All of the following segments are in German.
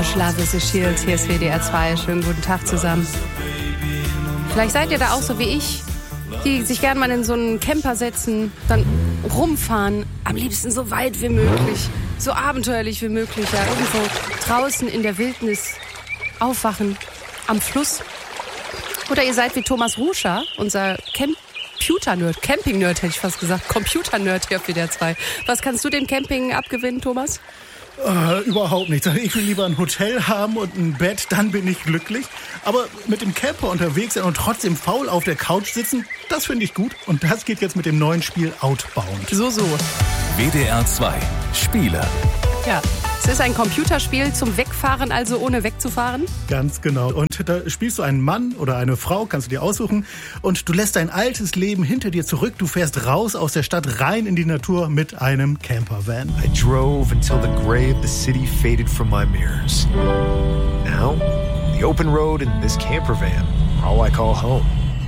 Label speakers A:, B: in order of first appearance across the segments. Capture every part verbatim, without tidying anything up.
A: Bush, Love is a Shield. Hier ist W D R zwei. Schönen guten Tag zusammen. Vielleicht seid ihr da auch so wie ich, die sich gerne mal in so einen Camper setzen, dann rumfahren, am liebsten so weit wie möglich, so abenteuerlich wie möglich, ja, irgendwo draußen in der Wildnis aufwachen, am Fluss. Oder ihr seid wie Thomas Ruscher, unser Computer-Nerd, Camping-Nerd hätte ich fast gesagt, Computer-Nerd hier auf W D R zwei. Was kannst du dem Camping abgewinnen, Thomas?
B: Uh, überhaupt nichts. Ich will lieber ein Hotel haben und ein Bett, dann bin ich glücklich. Aber mit dem Camper unterwegs sein und trotzdem faul auf der Couch sitzen, das finde ich gut. Und das geht jetzt mit dem neuen Spiel Outbound.
A: So, so.
C: W D R zwei Spiele.
A: Ja, es ist ein Computerspiel zum Wegfahren, also ohne wegzufahren.
B: Ganz genau. Und da spielst du einen Mann oder eine Frau, kannst du dir aussuchen. Und du lässt dein altes Leben hinter dir zurück. Du fährst raus aus der Stadt, rein in die Natur mit einem Campervan.
D: I drove until the gray of the city faded from my mirrors. Now, the open road and this campervan are all I call home.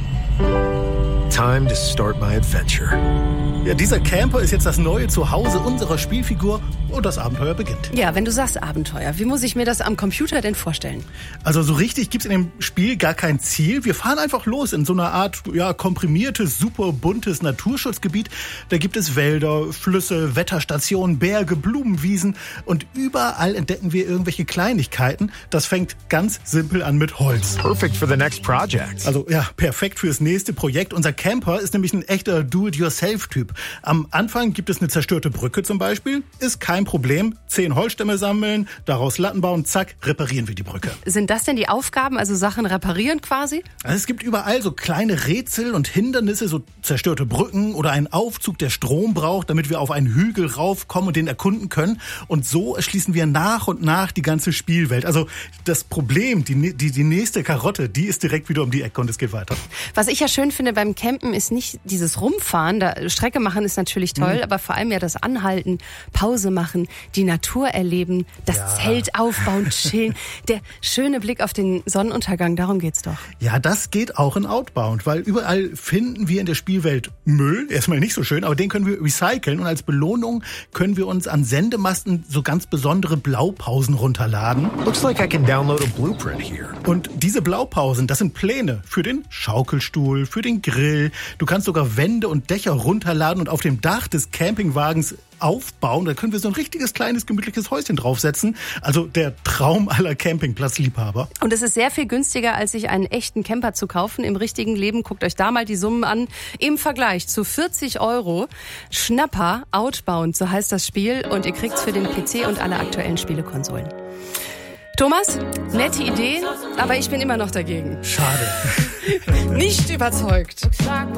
D: Time to start my adventure.
B: Ja, dieser Camper ist jetzt das neue Zuhause unserer Spielfigur und das Abenteuer beginnt.
A: Ja, wenn du sagst Abenteuer, wie muss ich mir das am Computer denn vorstellen?
B: Also so richtig gibt's in dem Spiel gar kein Ziel. Wir fahren einfach los in so einer Art ja, komprimiertes, super buntes Naturschutzgebiet. Da gibt es Wälder, Flüsse, Wetterstationen, Berge, Blumenwiesen und überall entdecken wir irgendwelche Kleinigkeiten. Das fängt ganz simpel an mit Holz.
D: Perfect for the next project.
B: Also ja, perfekt fürs nächste Projekt. Unser Camper ist nämlich ein echter Do-it-yourself-Typ. Am Anfang gibt es eine zerstörte Brücke zum Beispiel. Ist kein Problem. Zehn Holzstämme sammeln, daraus Latten bauen, zack, reparieren wir die Brücke.
A: Sind das denn die Aufgaben, also Sachen reparieren quasi?
B: Also es gibt überall so kleine Rätsel und Hindernisse, so zerstörte Brücken oder einen Aufzug, der Strom braucht, damit wir auf einen Hügel raufkommen und den erkunden können. Und so erschließen wir nach und nach die ganze Spielwelt. Also das Problem, die, die, die nächste Karotte, die ist direkt wieder um die Ecke und es geht weiter.
A: Was ich ja schön finde beim Campen ist nicht dieses Rumfahren, da Strecke machen ist natürlich toll, mhm. aber vor allem ja das Anhalten, Pause machen, die Natur erleben, das ja. Zelt aufbauen, chillen, der schöne Blick auf den Sonnenuntergang, darum geht's doch.
B: Ja, das geht auch in Outbound, weil überall finden wir in der Spielwelt Müll, erstmal nicht so schön, aber den können wir recyceln und als Belohnung können wir uns an Sendemasten so ganz besondere Blaupausen runterladen.
D: Looks like I can download a blueprint here.
B: Und diese Blaupausen, das sind Pläne für den Schaukelstuhl, für den Grill. Du kannst sogar Wände und Dächer runterladen und auf dem Dach des Campingwagens aufbauen. Da können wir so ein richtiges, kleines, gemütliches Häuschen draufsetzen. Also der Traum aller Campingplatzliebhaber.
A: Und es ist sehr viel günstiger, als sich einen echten Camper zu kaufen. Im richtigen Leben, guckt euch da mal die Summen an. Im Vergleich zu vierzig Euro. Schnapper, Outbound, so heißt das Spiel. Und ihr kriegt's für den P C und alle aktuellen Spielekonsolen. Thomas, nette Idee, aber ich bin immer noch dagegen.
B: Schade.
A: Nicht überzeugt.